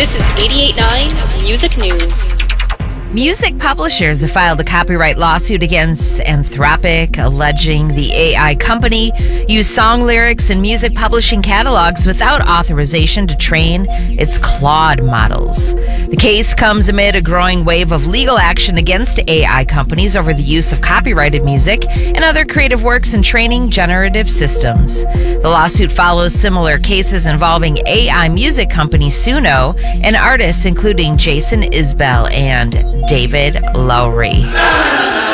This is 88.9 Music News. Music publishers have filed a copyright lawsuit against Anthropic, alleging the AI company used song lyrics in music publishing catalogs without authorization to train its Claude models. The case comes amid a growing wave of legal action against AI companies over the use of copyrighted music and other creative works in training generative systems. The lawsuit follows similar cases involving AI music company Suno and artists including Jason Isbell and David Lowery.